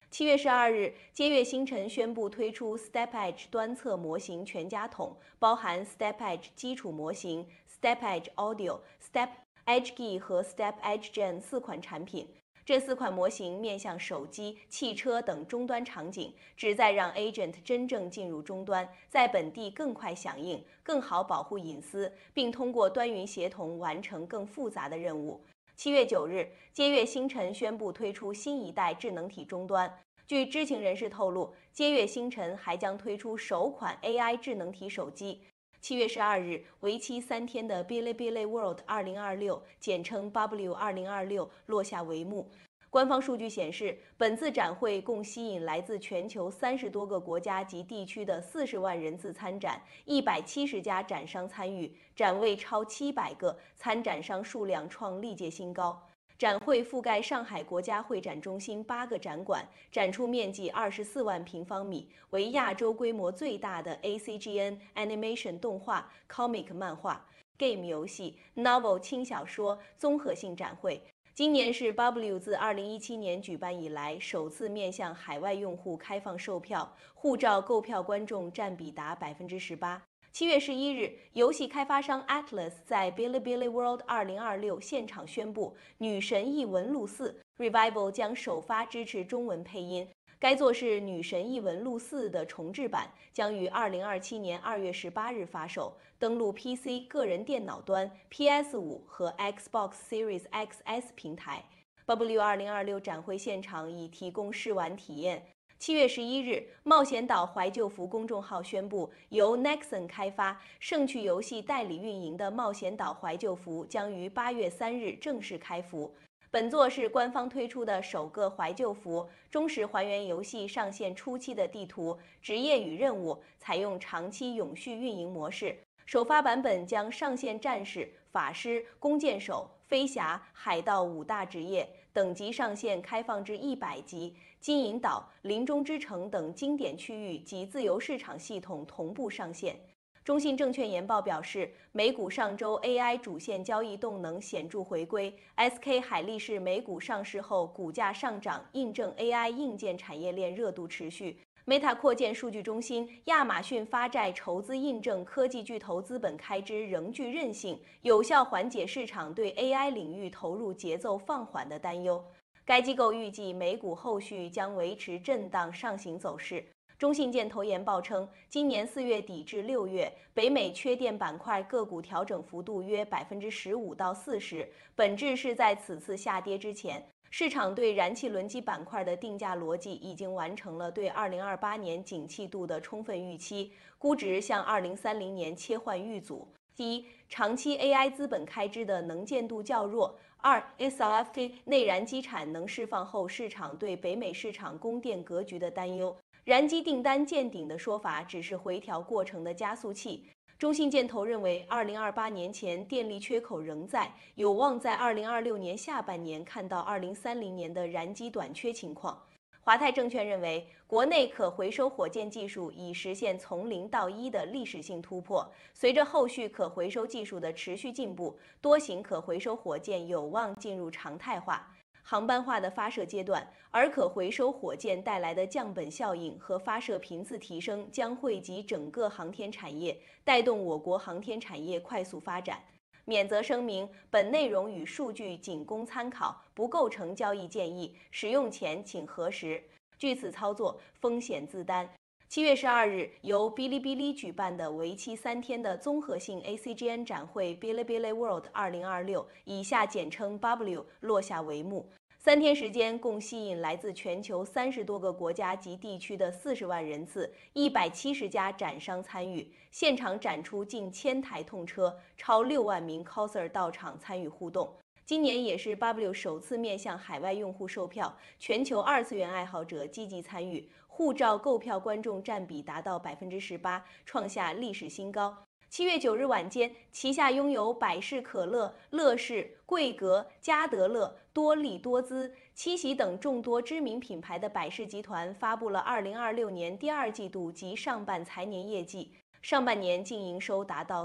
7月12日，接跃星辰宣布推出 Step Edge 端侧模型全家桶，包含 Step Edge 基础模型、Step Edge Audio、Step Edge G 和 Step Edge Gen 4款产品。这4款模型面向手机、汽车等终端场景，旨在让 Agent 真正进入终端，在本地更快响应，更好保护隐私，并通过端云协同完成更复杂的任务。7月9日，接跃星辰宣布推出新一代智能体终端。据知情人士透露，接跃星辰还将推出首款 AI 智能体手机。7月12日，为期3天的 Bilibili World 2026，简称 W 2026落下帷幕。官方数据显示，本次展会共吸引来自全球30多个国家及地区的40万人次参展，170家展商参与，展位超700个，参展商数量创历届新高。展会覆盖上海国家会展中心8个展馆，展出面积24万平方米，为亚洲规模最大的 ACGN Animation 动画、Comic 漫画、Game 游戏、Novel 轻小说综合性展会。今年是 W 自2017年举办以来首次面向海外用户开放售票，护照购票观众占比达18%。7月11日，游戏开发商 Atlas 在 Bilibili World 2026现场宣布，《女神异闻录4 Revival》将首发支持中文配音。该作是《女神异闻录4》的重制版，将于2027年2月18日发售，登陆 PC 个人电脑端、PS5 和 Xbox Series XS 平台。W 2026展会现场已提供试玩体验。7月11日，冒险岛怀旧服公众号宣布，由 Nexon 开发、盛趣游戏代理运营的冒险岛怀旧服将于8月3日正式开服。本作是官方推出的首个怀旧服，忠实还原游戏上线初期的地图、职业与任务，采用长期永续运营模式。首发版本将上线战士、法师、弓箭手、飞侠、海盗5大职业，等级上限开放至100级，金银岛、林中之城等经典区域及自由市场系统同步上线。中信证券研报表示，美股上周 AI 主线交易动能显著回归 ，SK 海力士美股上市后股价上涨，印证 AI 硬件产业链热度持续。Meta 扩建数据中心，亚马逊发债筹资，印证科技巨头资本开支仍具韧性，有效缓解市场对 AI 领域投入节奏放缓的担忧。该机构预计美股后续将维持震荡上行走势。中信建投研报称，今年4月底至6月，北美缺电板块个股调整幅度约15%到40%，本质是在此次下跌之前，市场对燃气轮机板块的定价逻辑已经完成了对2028年景气度的充分预期，估值向2030年切换预组。第一，长期 AI 资本开支的能见度较弱。2 ，SLFK 内燃机产能释放后，市场对北美市场供电格局的担忧。燃机订单见顶的说法只是回调过程的加速器。中信建投认为，2028年前电力缺口仍在，有望在2026年下半年看到2030年的燃机短缺情况。华泰证券认为，国内可回收火箭技术已实现从0到1的历史性突破，随着后续可回收技术的持续进步，多型可回收火箭有望进入常态化、航班化的发射阶段，而可回收火箭带来的降本效应和发射频次提升将惠及整个航天产业，带动我国航天产业快速发展。免责声明：本内容与数据仅供参考，不构成交易建议，使用前请核实。据此操作，风险自担。7月12日，由哔哩哔哩举办的为期3天的综合性 ACGN 展会 Bilibili World 2026，以下简称 W， 落下帷幕。3天时间，共吸引来自全球30多个国家及地区的40万人次，170家展商参与，现场展出近1000台痛车，超6万名 coser 到场参与互动。今年也是 W 首次面向海外用户售票，全球2次元爱好者积极参与，护照购票观众占比达到18%，创下历史新高。7月9日晚间，旗下拥有百事可乐、乐事、桂格、嘉德乐、多力多姿、七喜等众多知名品牌的百事集团发布了2026年第2季度及上半财年业绩。上半年净营收达到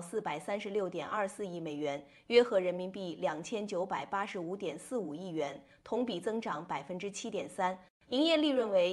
436.24亿美元，约合人民币2985.45亿元，同比增长7.3%，营业利润为